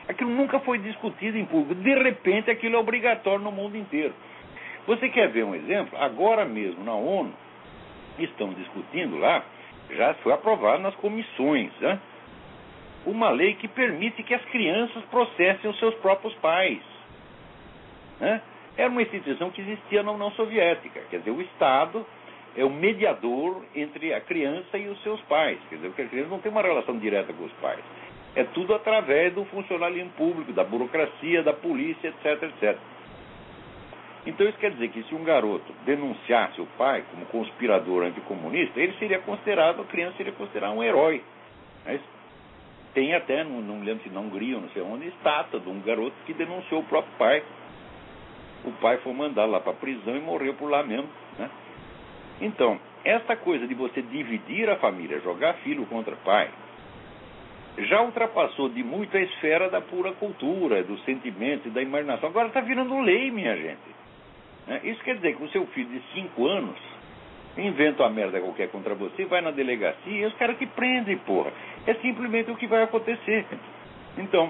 Aquilo nunca foi discutido em público. De repente, aquilo é obrigatório no mundo inteiro. Você quer ver um exemplo? Agora mesmo, na ONU, estão discutindo lá, já foi aprovado nas comissões, né, uma lei que permite que as crianças processem os seus próprios pais. Né? Era uma instituição que existia na União Soviética. Quer dizer, o Estado é o mediador entre a criança e os seus pais. Quer dizer, porque a criança não tem uma relação direta com os pais. É tudo através do funcionalismo público, da burocracia, da polícia, etc, etc. Então isso quer dizer que se um garoto denunciasse o pai como conspirador anticomunista, ele seria considerado, a criança seria considerada um herói. Mas tem até, não me lembro se na Hungria ou não sei onde, estátua de um garoto que denunciou o próprio pai. O pai foi mandado lá para a prisão e morreu por lá mesmo, né? Então, essa coisa de você dividir a família, jogar filho contra pai, já ultrapassou de muito a esfera da pura cultura, dos sentimentos e da imaginação. Agora está virando lei, minha gente. Isso quer dizer que o seu filho de 5 anos inventa uma merda qualquer contra você, vai na delegacia e os caras que prendem, porra. É simplesmente o que vai acontecer. Então,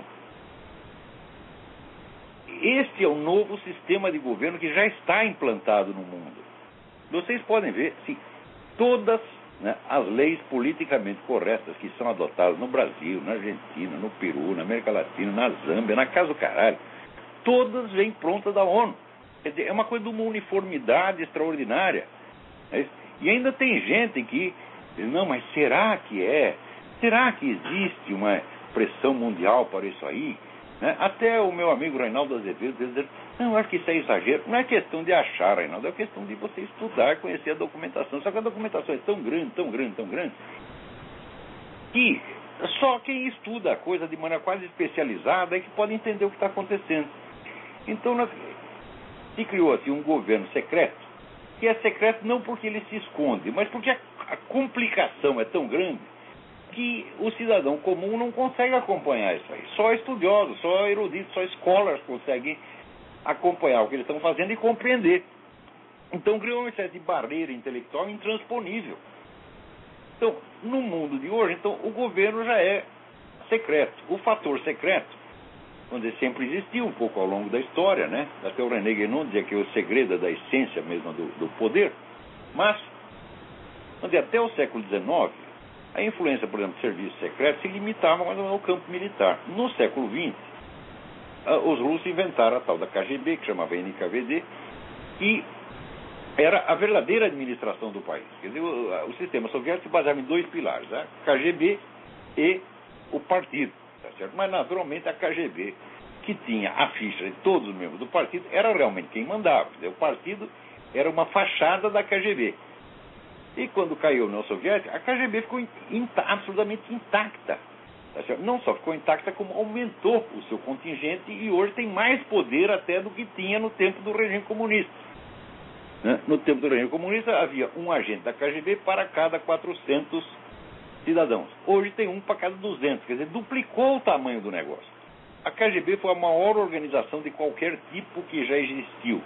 este é o novo sistema de governo que já está implantado no mundo. Vocês podem ver, sim, todas, né, as leis politicamente corretas que são adotadas no Brasil, na Argentina, no Peru, na América Latina, na Zâmbia, na casa do caralho, todas vêm prontas da ONU. Quer dizer, é uma coisa de uma uniformidade extraordinária. E ainda tem gente que diz, não, mas será que é? Será que existe uma pressão mundial para isso aí? Né? Até o meu amigo Reinaldo Azevedo diz, não, eu acho que isso é exagero. Não é questão de achar, Reinaldo, é questão de você estudar, conhecer a documentação. Só que a documentação é tão grande, tão grande, tão grande, que só quem estuda a coisa de maneira quase especializada é que pode entender o que está acontecendo. Então, se criou assim um governo secreto, que é secreto não porque ele se esconde, mas porque a complicação é tão grande que o cidadão comum não consegue acompanhar isso aí. Só estudiosos, só eruditos, só scholars conseguem acompanhar o que eles estão fazendo e compreender. Então criou uma espécie de barreira intelectual intransponível. Então, no mundo de hoje, então, o governo já é secreto. O fator secreto, onde sempre existiu um pouco ao longo da história, né? Até o René Guénon dizia que é o segredo é da essência mesmo do poder, mas onde até o século XIX, a influência, por exemplo, do serviço secreto se limitava mais ao campo militar. No século XX, os russos inventaram a tal da KGB, que chamava NKVD, que era a verdadeira administração do país. Quer dizer, o sistema soviético se baseava em 2 pilares, a KGB e o partido. Tá certo? Mas, naturalmente, a KGB, que tinha a ficha de todos os membros do partido, era realmente quem mandava. Quer dizer, o partido era uma fachada da KGB. E quando caiu a União Soviética, a KGB ficou absolutamente intacta. Tá certo? Não só ficou intacta, como aumentou o seu contingente e hoje tem mais poder até do que tinha no tempo do regime comunista. Né? No tempo do regime comunista havia um agente da KGB para cada 400 cidadãos. Hoje tem um para cada 200, quer dizer, duplicou o tamanho do negócio. A KGB foi a maior organização de qualquer tipo que já existiu.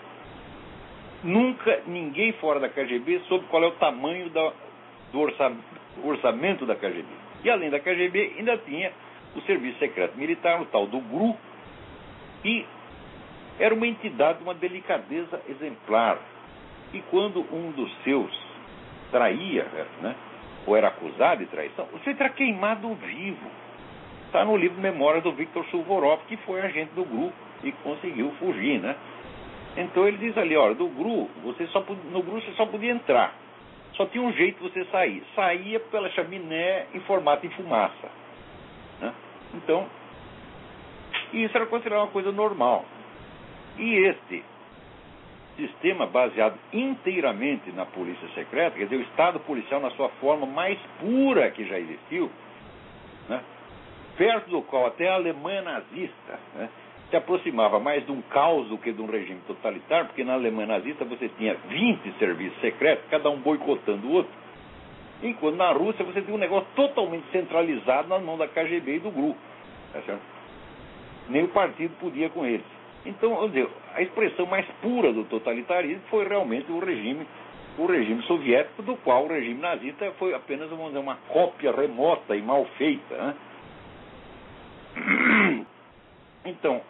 Nunca ninguém fora da KGB soube qual é o tamanho do orçamento da KGB. E além da KGB, ainda tinha o Serviço Secreto Militar, o tal do GRU, que era uma entidade de uma delicadeza exemplar. E quando um dos seus traía, né, ou era acusado de traição, você era queimado vivo. Está no livro Memórias do Viktor Suvorov, que foi agente do GRU e conseguiu fugir, né? Então ele diz ali, olha, no GRU você só podia entrar. Só tinha um jeito de você sair. Saía pela chaminé em formato de fumaça. Né? Então, isso era considerado uma coisa normal. E este sistema baseado inteiramente na polícia secreta, quer dizer, o Estado policial na sua forma mais pura que já existiu, né? Perto do qual até a Alemanha nazista, né, se aproximava mais de um caos do que de um regime totalitário, porque na Alemanha nazista você tinha 20 serviços secretos, cada um boicotando o outro, enquanto na Rússia você tinha um negócio totalmente centralizado nas mãos da KGB e do GRU. Tá certo? Nem o partido podia com eles. Então, vamos dizer, a expressão mais pura do totalitarismo foi realmente o regime soviético, do qual o regime nazista foi apenas, vamos dizer, uma cópia remota e mal feita, né? Então,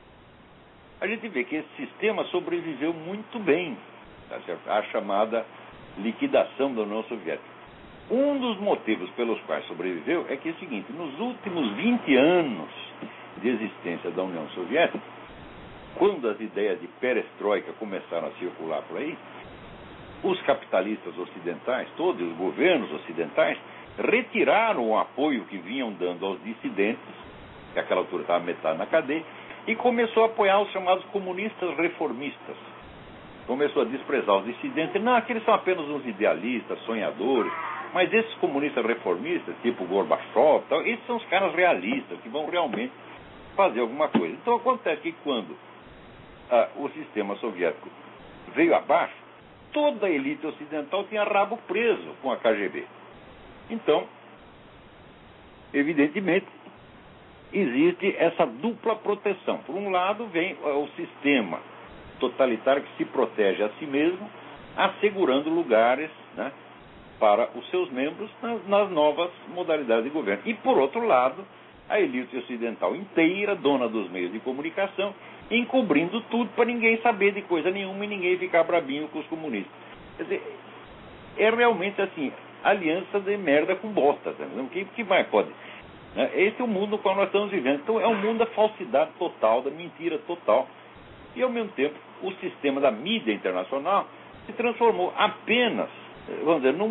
a gente vê que esse sistema sobreviveu muito bem, tá certo? A chamada liquidação da União Soviética. Um dos motivos pelos quais sobreviveu é que é o seguinte: nos últimos 20 anos de existência da União Soviética, quando as ideias de perestroika começaram a circular por aí, os capitalistas ocidentais, todos os governos ocidentais, retiraram o apoio que vinham dando aos dissidentes, que àquela altura estava metade na cadeia, e começou a apoiar os chamados comunistas reformistas. Começou a desprezar os dissidentes. Não, aqueles são apenas uns idealistas, sonhadores. Mas esses comunistas reformistas, tipo Gorbachev, tal, esses são os caras realistas, que vão realmente fazer alguma coisa. Então acontece que quando o sistema soviético veio abaixo, toda a elite ocidental tinha rabo preso com a KGB. Então, evidentemente, existe essa dupla proteção. Por um lado, vem o sistema totalitário que se protege a si mesmo, assegurando lugares, né, para os seus membros nas novas modalidades de governo. E, por outro lado, a elite ocidental inteira, dona dos meios de comunicação, encobrindo tudo para ninguém saber de coisa nenhuma e ninguém ficar brabinho com os comunistas. Quer dizer, é realmente assim, aliança de merda com bosta. Tá? Que mais pode? Esse é o mundo no qual nós estamos vivendo. Então é um mundo da falsidade total, da mentira total. E, ao mesmo tempo, o sistema da mídia internacional se transformou apenas, vamos dizer,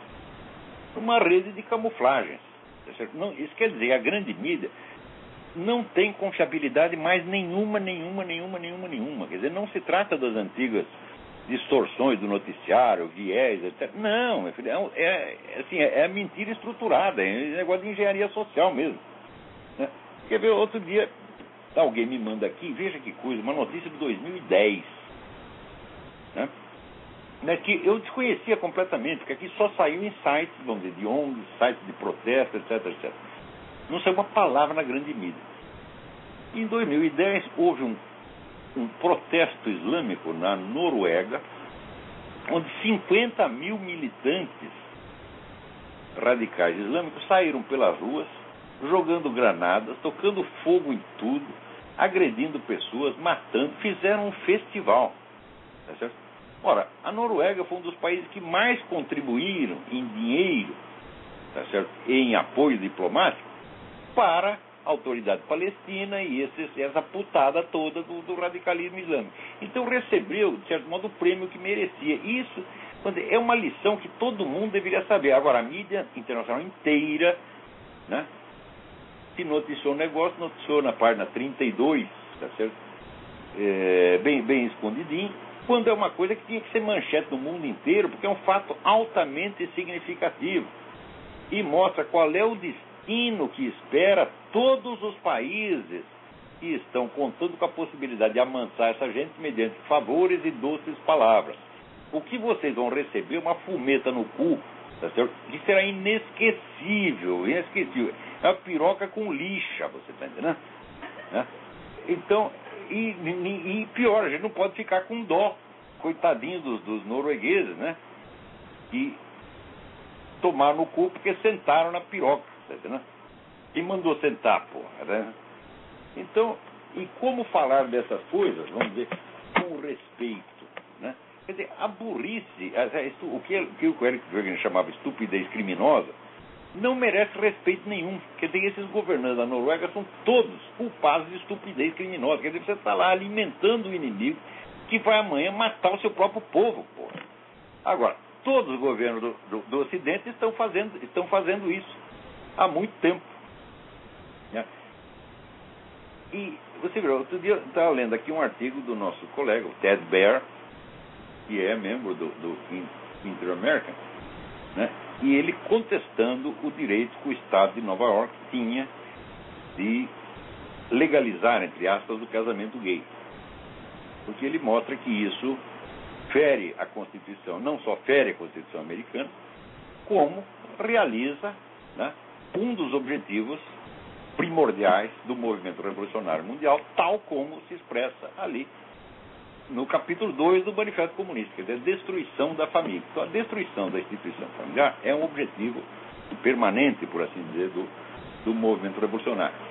numa rede de camuflagens. Não, isso quer dizer, a grande mídia não tem confiabilidade mais nenhuma. Quer dizer, não se trata das antigas distorções do noticiário, viés, etc. Não, meu filho, é a mentira estruturada, é negócio de engenharia social mesmo. Né? Quer ver, outro dia, alguém me manda aqui, veja que coisa, uma notícia de 2010, né, que eu desconhecia completamente, porque aqui só saiu em sites, vamos dizer, de ONGs, sites de protesto, etc. Não saiu uma palavra na grande mídia. Em 2010, houve um protesto islâmico na Noruega, onde 50 mil militantes radicais islâmicos saíram pelas ruas, jogando granadas, tocando fogo em tudo, agredindo pessoas, matando, fizeram um festival. Tá certo? Ora, a Noruega foi um dos países que mais contribuíram em dinheiro, tá certo, em apoio diplomático para a autoridade palestina e essa putada toda do radicalismo islâmico. Então recebeu, de certo modo, o prêmio que merecia. Isso é uma lição que todo mundo deveria saber. Agora, a mídia internacional inteira, né, se noticiou o negócio, noticiou na página 32, tá certo? Bem escondidinho, quando é uma coisa que tinha que ser manchete no mundo inteiro, porque é um fato altamente significativo e mostra qual é o destino que espera todos os países que estão contando com a possibilidade de amansar essa gente mediante favores e doces palavras. O que vocês vão receber é uma fumeta no cu, tá certo? Que será inesquecível. É uma piroca com lixa, você está entendendo? Né? Então, e pior, a gente não pode ficar com dó, coitadinho dos noruegueses, né? E tomaram no cu porque sentaram na piroca, tá entendendo? Quem mandou sentar, porra, né? Então, e como falar dessas coisas, vamos dizer, com respeito, né? Quer dizer, a burrice, o que o Eric Wegener chamava estupidez criminosa, não merece respeito nenhum. Quer dizer, esses governantes da Noruega são todos culpados de estupidez criminosa. Quer dizer, você está lá alimentando o inimigo que vai amanhã matar o seu próprio povo, porra. Agora, todos os governos do Ocidente estão fazendo isso há muito tempo. Né? E você viu, outro dia eu estava lendo aqui um artigo do nosso colega, o Ted Baer, que é membro do Inter-American, né? E ele contestando o direito que o Estado de Nova York tinha de legalizar, entre aspas, o casamento gay. Porque ele mostra que isso fere a Constituição, não só fere a Constituição americana, como realiza, né, um dos objetivos primordiais do movimento revolucionário mundial, tal como se expressa ali no capítulo 2 do Manifesto Comunista, quer dizer, a destruição da família. Então, a destruição da instituição familiar é um objetivo permanente, por assim dizer, do movimento revolucionário.